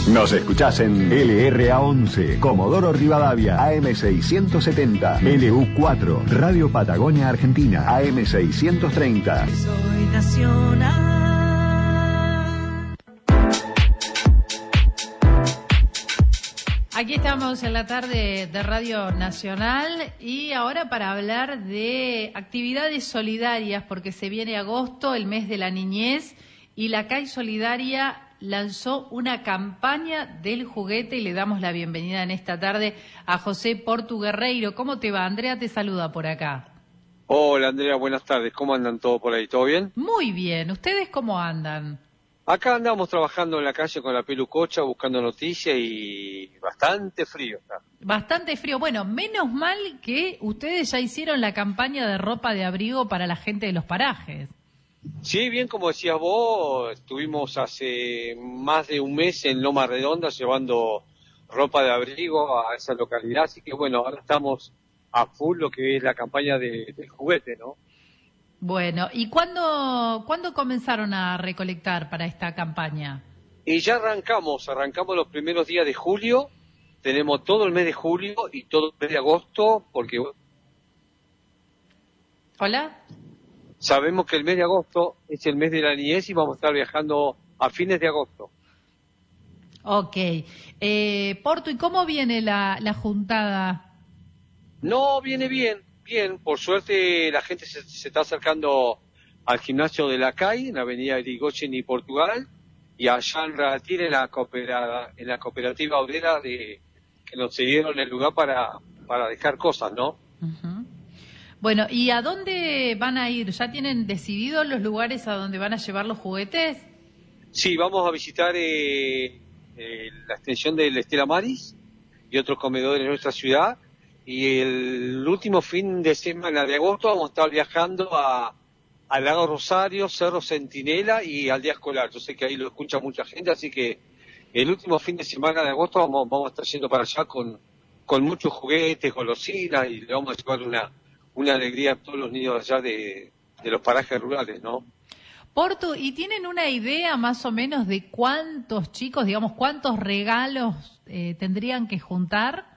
Nos escuchás en LRA11, Comodoro Rivadavia, AM670, LU4, Radio Patagonia Argentina, AM630. Soy nacional. Aquí estamos en la tarde de Radio Nacional y ahora para hablar de actividades solidarias, porque se viene agosto, el mes de la niñez, y la CAI Solidaria lanzó una campaña del juguete y le damos la bienvenida en esta tarde a José Portu Guerreiro. ¿Cómo te va? Andrea te saluda por acá. Hola Andrea, buenas tardes. ¿Cómo andan todos por ahí? ¿Todo bien? Muy bien. ¿Ustedes cómo andan? Acá andamos trabajando en la calle con la pelucocha, buscando noticias y bastante frío está. Bastante frío. Bueno, menos mal que ustedes ya hicieron la campaña de ropa de abrigo para la gente de los parajes. Sí, bien como decías vos, estuvimos hace más de un mes en Loma Redonda llevando ropa de abrigo a esa localidad, así que bueno, ahora estamos a full lo que es la campaña del juguete, ¿no? Bueno, ¿y cuándo comenzaron a recolectar para esta campaña? Y ya arrancamos los primeros días de julio, tenemos todo el mes de julio y todo el mes de agosto, porque... ¿Hola? Sabemos que el mes de agosto es el mes de la niñez y vamos a estar viajando a fines de agosto. Ok. Portu, ¿y cómo viene la juntada? No, viene bien. Bien, por suerte la gente se está acercando al gimnasio de la CAI, en la avenida Irigoyen y Portugal, y allá en Ratil, en la cooperativa obrera que nos cedieron el lugar para dejar cosas, ¿no? Uh-huh. Bueno, ¿y a dónde van a ir? ¿Ya tienen decididos los lugares a donde van a llevar los juguetes? Sí, vamos a visitar la extensión del Estela Maris y otros comedores de nuestra ciudad. Y el último fin de semana de agosto vamos a estar viajando al Lago Rosario, Cerro Centinela y al Día Escolar. Yo sé que ahí lo escucha mucha gente, así que el último fin de semana de agosto vamos a estar yendo para allá con muchos juguetes, golosinas, y le vamos a llevar una alegría a todos los niños allá de los parajes rurales, ¿no? Portu, ¿y tienen una idea más o menos de cuántos chicos, digamos, cuántos regalos tendrían que juntar?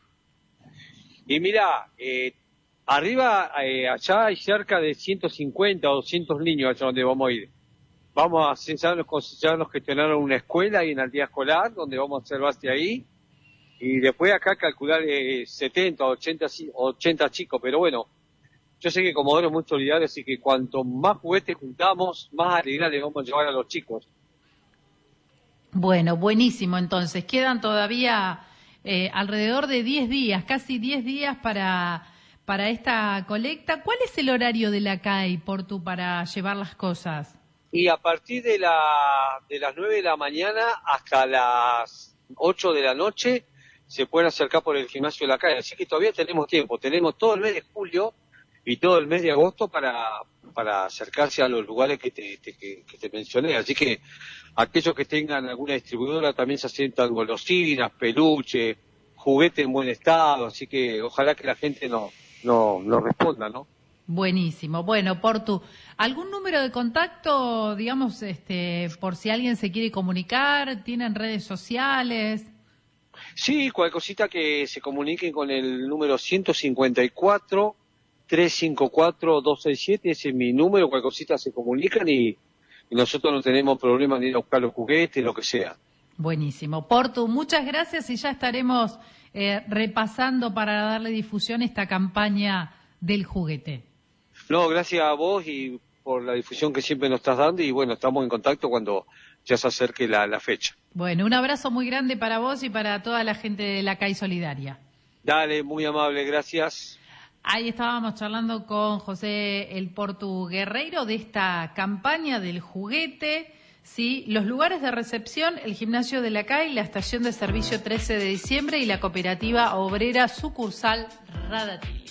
Y mira, arriba, allá hay cerca de 150 o 200 niños allá donde vamos a ir. Vamos a hacer, ya nos gestionaron una escuela ahí en el día escolar, donde vamos a hacer base ahí. Y después acá calcular 70 o 80 chicos, pero bueno, yo sé que Comodoro es muy solidario, así que cuanto más juguetes juntamos, más alegría le vamos a llevar a los chicos. Bueno, buenísimo, entonces, quedan todavía alrededor de 10 días, casi 10 días para esta colecta. ¿Cuál es el horario de la CAI, Portu, para llevar las cosas? Y a partir de las 9 de la mañana hasta las 8 de la noche se pueden acercar por el gimnasio de la CAI, así que todavía tenemos tiempo, tenemos todo el mes de julio y todo el mes de agosto para acercarse a los lugares que te mencioné, así que aquellos que tengan alguna distribuidora también se asientan golosinas, peluches, juguetes en buen estado, así que ojalá que la gente no responda, ¿no? Buenísimo. Bueno, Portu, ¿algún número de contacto, digamos, por si alguien se quiere comunicar? ¿Tienen redes sociales? Sí, cualquier cosita que se comuniquen con el número 154-354-267, ese es mi número, cualquier cosita se comunican y nosotros no tenemos problema ni ir a buscar los juguetes, lo que sea. Buenísimo. Portu, muchas gracias y ya estaremos repasando para darle difusión a esta campaña del juguete. No, gracias a vos y por la difusión que siempre nos estás dando y bueno, estamos en contacto cuando ya se acerque la fecha. Bueno, un abrazo muy grande para vos y para toda la gente de la CAI Solidaria. Dale, muy amable, gracias. Ahí estábamos charlando con José el Portu Guerreiro de esta campaña del juguete. Sí, los lugares de recepción, el gimnasio de la CAI, la estación de servicio 13 de diciembre y la cooperativa obrera sucursal Radatili.